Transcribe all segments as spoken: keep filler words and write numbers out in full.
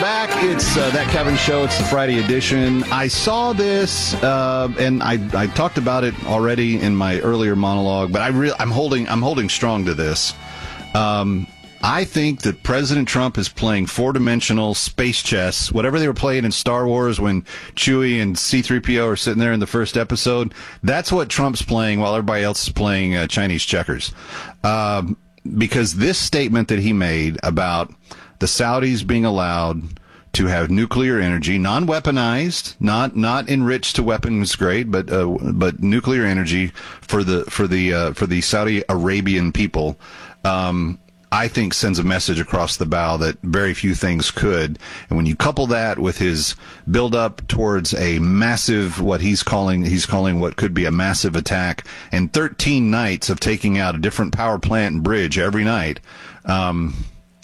back. It's uh, That Kevin Show. It's the Friday edition. I saw this, uh, and I, I talked about it already in my earlier monologue, but I re- I'm holding I'm holding strong to this. Um, I think that President Trump is playing four-dimensional space chess, whatever they were playing in Star Wars when Chewie and C three P O are sitting there in the first episode. That's what Trump's playing while everybody else is playing uh, Chinese checkers. Um, because this statement that he made about the Saudis being allowed to have nuclear energy, non-weaponized, not not enriched to weapons grade, but uh, but nuclear energy for the for the uh, for the Saudi Arabian people, um, I think sends a message across the bow that very few things could. And when you couple that with his build-up towards a massive, what he's calling he's calling what could be a massive attack, and thirteen nights of taking out a different power plant and bridge every night. Um,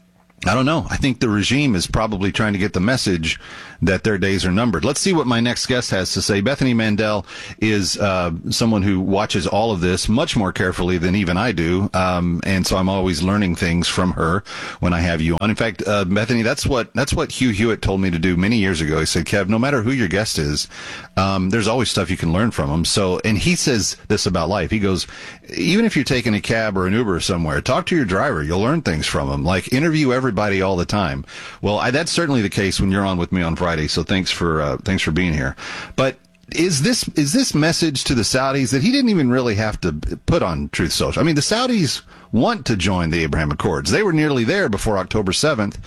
I don't know. I think the regime is probably trying to get the message that their days are numbered. Let's see what my next guest has to say. Bethany Mandel is uh, someone who watches all of this much more carefully than even I do, um, and so I'm always learning things from her when I have you on. In fact, uh, Bethany, that's what that's what Hugh Hewitt told me to do many years ago. He said, Kev, no matter who your guest is, um, there's always stuff you can learn from them. So, and he says this about life. He goes, even if you're taking a cab or an Uber somewhere, talk to your driver. You'll learn things from him. Like, interview everybody all the time. Well, I, that's certainly the case when you're on with me on Friday. So thanks for uh, thanks for being here. But is this is this message to the Saudis that he didn't even really have to put on Truth Social? I mean, the Saudis want to join the Abraham Accords. They were nearly there before October seventh,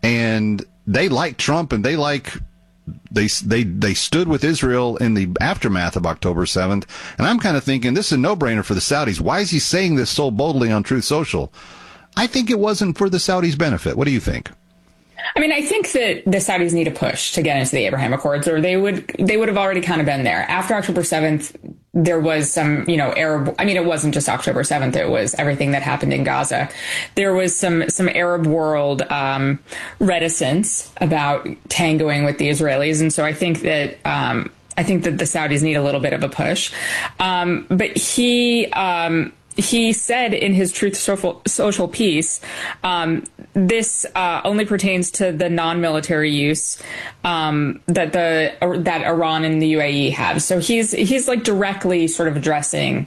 and they like Trump, and they like they they they stood with Israel in the aftermath of October seventh. And I'm kind of thinking this is a no-brainer for the Saudis. Why is he saying this so boldly on Truth Social? I think it wasn't for the Saudis' benefit. What do you think? I mean, I think that the Saudis need a push to get into the Abraham Accords, or they would they would have already kind of been there. After October seventh, there was some, you know, Arab. I mean, it wasn't just October seventh. It was everything that happened in Gaza. There was some some Arab world um, reticence about tangoing with the Israelis. And so I think that um, I think that the Saudis need a little bit of a push. Um, but he um, he said in his Truth Social, social piece, um, this uh, only pertains to the non-military use um, that the that Iran and the U A E have. So he's he's like directly sort of addressing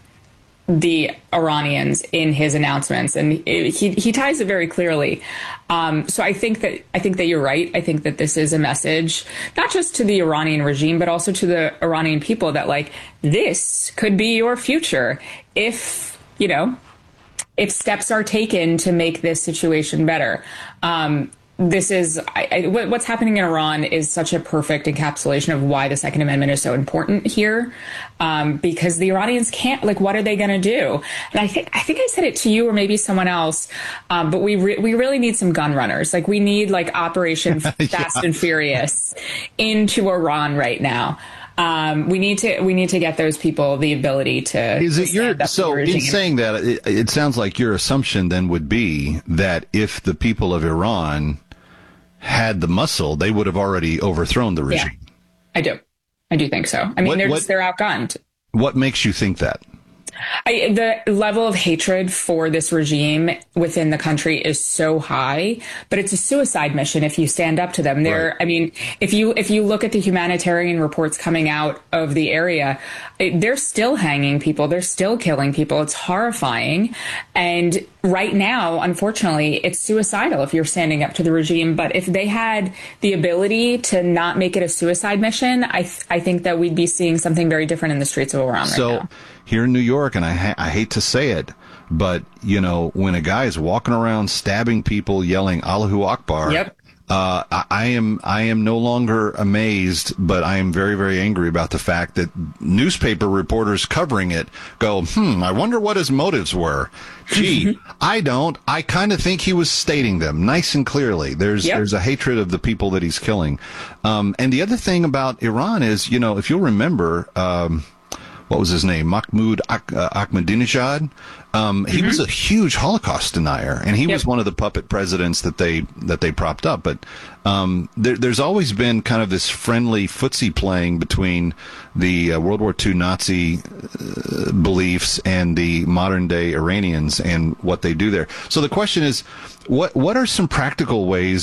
the Iranians in his announcements, and it, he he ties it very clearly. Um, so I think that I think that you're right. I think that this is a message not just to the Iranian regime, but also to the Iranian people that, like, this could be your future if, you know, if steps are taken to make this situation better. Um, this is I, I, what's happening in Iran is such a perfect encapsulation of why the Second Amendment is so important here, um, because the Iranians can't, like, what are they going to do? And I think I think I said it to you or maybe someone else, um, but we re- we really need some gun runners. Like, we need like Operation Fast yeah. and Furious into Iran right now. Um, we need to we need to get those people the ability to. Is it your so in saying that it, it sounds like your assumption then would be that if the people of Iran had the muscle, they would have already overthrown the regime. Yeah, I do. I do think so. I mean, what, they're what, just, they're outgunned. What makes you think that? I, the level of hatred for this regime within the country is so high, but it's a suicide mission if you stand up to them. They're, right. I mean, if you if you look at the humanitarian reports coming out of the area, it, they're still hanging people. They're still killing people. It's horrifying. And right now, unfortunately, it's suicidal if you're standing up to the regime. But if they had the ability to not make it a suicide mission, I th- I think that we'd be seeing something very different in the streets of Iran so, right now. Here in New York, and I, ha- I hate to say it, but, you know, when a guy is walking around stabbing people, yelling Allahu Akbar, yep. uh, I, I am I am no longer amazed, but I am very, very angry about the fact that newspaper reporters covering it go, hmm, I wonder what his motives were. Gee, I don't. I kind of think he was stating them nice and clearly. There's yep. there's a hatred of the people that he's killing. Um, and the other thing about Iran is, you know, if you'll remember, um, what was his name? Mahmoud uh, Ahmadinejad. Um, he mm-hmm. was a huge Holocaust denier, and he yep. was one of the puppet presidents that they that they propped up. But um, there, there's always been kind of this friendly footsie playing between the uh, World War Two Nazi uh, beliefs and the modern day Iranians and what they do there. So the question is, what what are some practical ways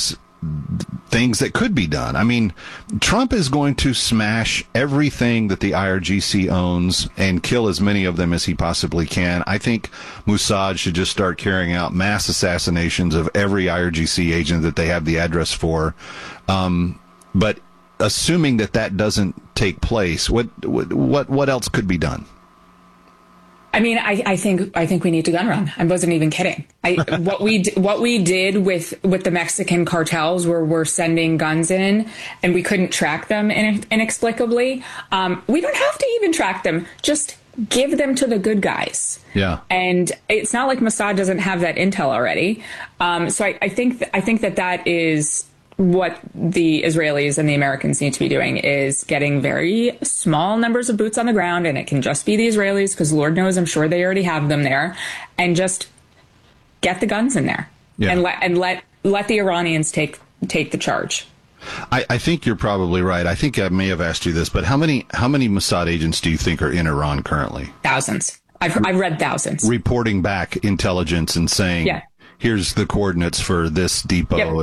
things that could be done. I mean, Trump is going to smash everything that the I R G C owns and kill as many of them as he possibly can. I think Mossad should just start carrying out mass assassinations of every I R G C agent that they have the address for. Um, but assuming that that doesn't take place, what what what else could be done? I mean, I, I think I think we need to gun run. I wasn't even kidding. I, what we what we did with with the Mexican cartels, where we're sending guns in and we couldn't track them in, inexplicably. Um, we don't have to even track them. Just give them to the good guys. Yeah. And it's not like Mossad doesn't have that intel already. Um, so I, I think th- I think that that is what the Israelis and the Americans need to be doing, is getting very small numbers of boots on the ground, and it can just be the Israelis, because Lord knows I'm sure they already have them there, and just get the guns in there. Yeah. and let and let let the Iranians take take the charge. I, I think you're probably right. I think I may have asked you this, but how many how many Mossad agents do you think are in Iran currently? Thousands. I've I've read thousands reporting back intelligence and saying, yeah, here's the coordinates for this depot. Yep.